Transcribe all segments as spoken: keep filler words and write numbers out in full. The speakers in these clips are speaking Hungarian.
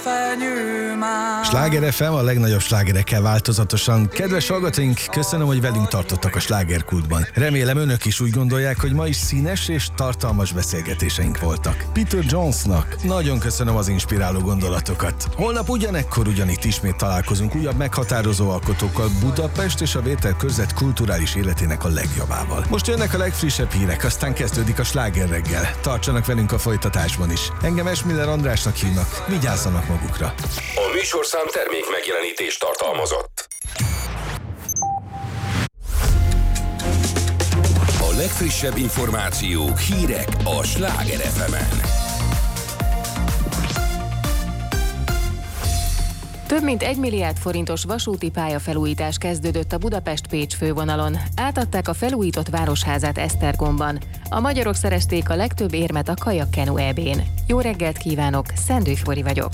fenyő már. Sláger ef em a legnagyobb slágerekkel változatosan. Kedves hallgatóink, köszönöm, hogy velünk tartottak a slágerkultban. Remélem önök is úgy gondolják, hogy ma is színes és tartalmas beszélgetéseink voltak. Peter Jonesnak nagyon köszönöm az inspiráló gondolatokat. Holnap ugyanekkor ugyanitt ismét találkozunk újabb meghatározó alkotókkal Budapest és a Vétel körzet kulturális életének a legjobbával. Most jönnek a legfrissebb hírek, aztán kezdődik a sláger reggel. Tartsanak velünk a folytatásban is. Engem Esmiller Andrásnak hívnak, vigyázzanak magukra. A műsorszám termék megjelenítést tartalmazott. A legfrissebb információk, hírek a Sláger ef emen. Több mint egy milliárd forintos vasúti pályafelújítás kezdődött a Budapest-Pécs fővonalon. Átadták a felújított városházát Esztergomban. A magyarok szerezték a legtöbb érmet a kajakkenu é bén. Jó reggelt kívánok, Szendő Flori vagyok.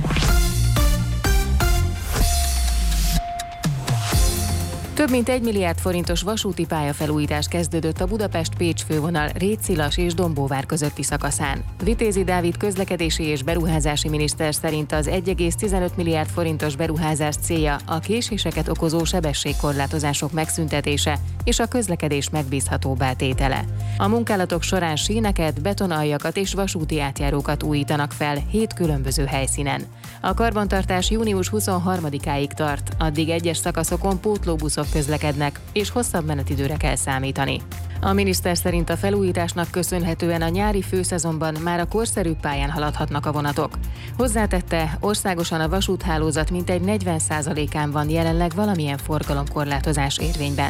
Több mint egy milliárd forintos vasúti pályafelújítás kezdődött a Budapest-Pécs fővonal Rétszilas és Dombóvár közötti szakaszán. Vitézi Dávid közlekedési és beruházási miniszter szerint az egy egész tizenöt milliárd forintos beruházás célja a késéseket okozó sebességkorlátozások megszüntetése és a közlekedés megbízhatóbbá tétele. A munkálatok során síneket, betonaljakat és vasúti átjárókat újítanak fel hét különböző helyszínen. A karbantartás június huszonharmadikáig tart, addig egyes szakaszokon pótlóbuszok közlekednek, és hosszabb menetidőre kell számítani. A miniszter szerint a felújításnak köszönhetően a nyári főszezonban már a korszerűbb pályán haladhatnak a vonatok. Hozzátette, országosan a vasúthálózat mintegy negyven százalékán van jelenleg valamilyen forgalomkorlátozás érvényben.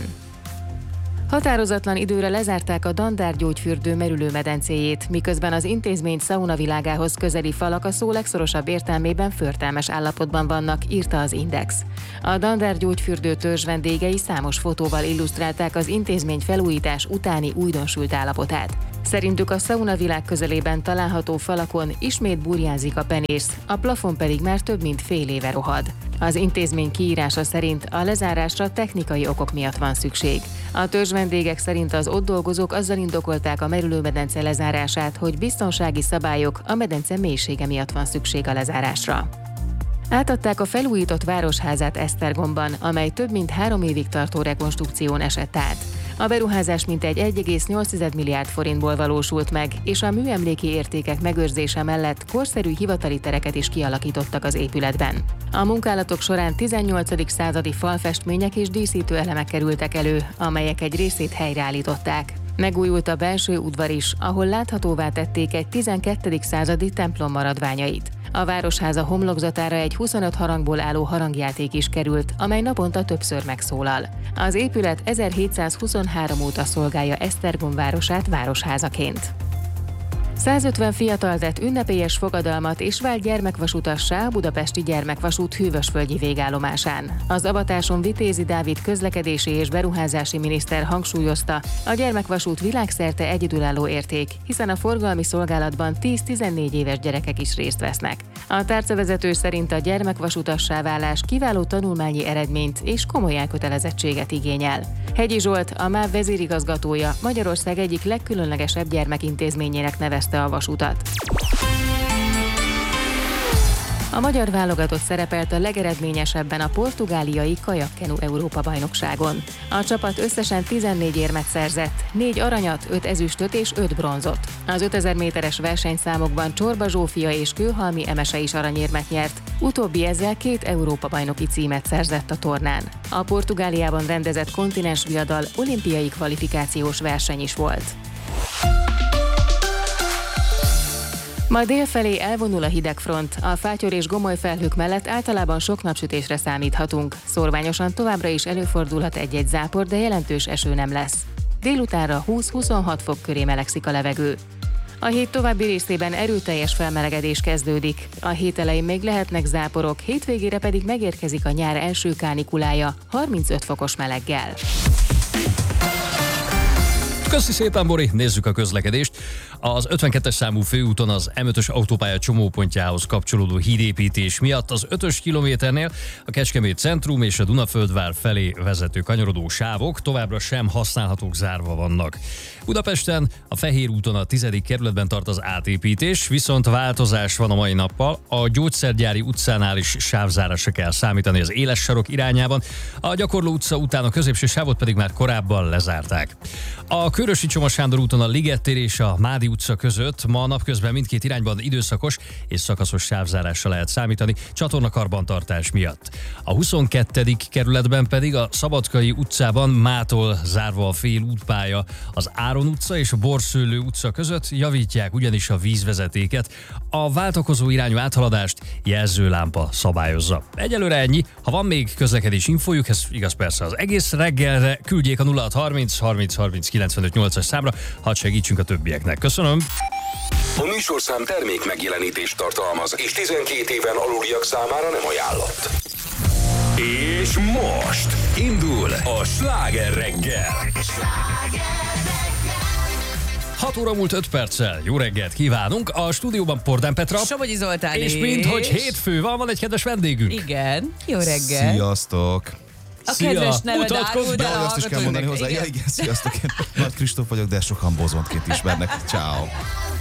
Határozatlan időre lezárták a Dandár gyógyfürdő merülőmedencéjét, miközben az intézmény szaunavilágához közeli falak a szó legszorosabb értelmében förtelmes állapotban vannak, írta az Index. A Dandár gyógyfürdő törzs vendégei számos fotóval illusztrálták az intézmény felújítás utáni újdonsült állapotát. Szerintük a szaunavilág közelében található falakon ismét burjánzik a penész, a plafon pedig már több mint fél éve rohad. Az intézmény kiírása szerint a lezárásra technikai okok miatt van szükség. A törzs vendégek szerint az ott dolgozók azzal indokolták a merülőmedence lezárását, hogy biztonsági szabályok, a medence mélysége miatt van szükség a lezárásra. Átadták a felújított városházát Esztergomban, amely több mint három évig tartó rekonstrukción esett át. A beruházás mintegy egy egész nyolc milliárd forintból valósult meg, és a műemléki értékek megőrzése mellett korszerű hivatali tereket is kialakítottak az épületben. A munkálatok során tizennyolcadik századi falfestmények és díszítő elemek kerültek elő, amelyek egy részét helyreállították. Megújult a belső udvar is, ahol láthatóvá tették egy tizenkettedik századi templom maradványait. A városháza homlokzatára egy huszonöt harangból álló harangjáték is került, amely naponta többször megszólal. Az épület ezerhétszázhuszonhárom óta szolgálja Esztergom városát városházaként. százötven fiatal tett ünnepélyes fogadalmat és vált gyermekvasutassá a budapesti gyermekvasút hűvösvölgyi végállomásán. Az avatáson Vitézi Dávid közlekedési és beruházási miniszter hangsúlyozta, a gyermekvasút világszerte egyedülálló érték, hiszen a forgalmi szolgálatban tíz-tizennégy éves gyerekek is részt vesznek. A tárcavezető szerint a gyermekvasutassá válás kiváló tanulmányi eredményt és komoly elkötelezettséget igényel. Hegyi Zsolt, a MÁV vezérigazgatója, Magyarország egyik legkülönlegesebb gyermekintézményének nevezte a vasutat. A magyar válogatott szerepelt a legeredményesebben a portugáliai kajakkenu Európa-bajnokságon. A csapat összesen tizennégy érmet szerzett, négy aranyat, öt ezüstöt és öt bronzot. Az ötezer méteres versenyszámokban Csorba Zsófia és Kőhalmi Emese is aranyérmet nyert, utóbbi ezzel két Európa-bajnoki címet szerzett a tornán. A Portugáliában rendezett kontinensviadal olimpiai kvalifikációs verseny is volt. Ma délfelé elvonul a hidegfront, a fátyor és gomoly felhők mellett általában sok napsütésre számíthatunk. Szórványosan továbbra is előfordulhat egy-egy zápor, de jelentős eső nem lesz. Délutánra húsz-huszonhat fok köré melegszik a levegő. A hét további részében erőteljes felmelegedés kezdődik. A hét elején még lehetnek záporok, hétvégére pedig megérkezik a nyár első kánikulája, harmincöt fokos meleggel. Köszi szépen, Bori, nézzük a közlekedést. Az ötvenkettes számú főúton az em ötös autópálya csomópontjához kapcsolódó hídépítés miatt az ötös kilométernél a Kecskemét centrum és a Dunaföldvár felé vezető kanyarodó sávok továbbra sem használhatók, zárva vannak. Budapesten a Fehér úton a tizedik kerületben tart az átépítés, viszont változás van a mai nappal. A Gyógyszergyári utcánál is sávzárásra kell számítani az éles sarok irányában, a Gyakorló utca után a középső sávot pedig már korábban lezárták. A Körösi Csoma Sándor úton a Ligettér és a Mádi utca között ma napközben mindkét irányban időszakos és szakaszos sávzárásra lehet számítani csatornakarbantartás miatt. A huszonkettedik kerületben pedig a Szabadkai utcában mától zárva a fél útpálya, az Áron utca és a Borszőlő utca között, javítják ugyanis a vízvezetéket. A váltakozó irányú áthaladást jelzőlámpa szabályozza. Egyelőre ennyi, ha van még közlekedés infójuk, ez igaz persze az egész reggelre, küldjék a nulla hat harminc harminc harminc kilencvenöt nyolcas számra, hadd segítsünk a többieknek. Köszönöm! A műsorszám termék megjelenítést tartalmaz, és tizenkét éven aluliak számára nem ajánlott. És most indul a Sláger reggel. hat óra múlt öt perccel. Jó reggelt kívánunk. A stúdióban Pordán Petra. Somogyi Zoltán és is. minthogy hétfő van, van egy kedves vendégünk. Igen. Jó reggel. Sziasztok! A Szia. kedves neved Mutatkozz árul, be. de Azt is kell mondani hozzá. Ja, igen, sziasztok! Én Nagy Kristóf vagyok, de sokan Bozonként ismernek. Ciao.